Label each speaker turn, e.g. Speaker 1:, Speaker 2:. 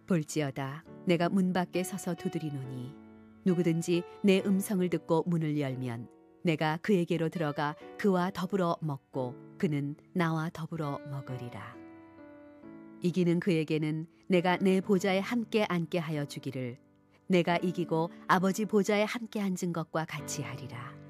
Speaker 1: 볼지어다 내가 문 밖에 서서 두드리노니 누구든지 내 음성을 듣고 문을 열면 내가 그에게로 들어가 그와 더불어 먹고 그는 나와 더불어 먹으리라. 이기는 그에게는 내가 내 보좌에 함께 앉게 하여 주기를 내가 이기고 아버지 보좌에 함께 앉은 것과 같이 하리라.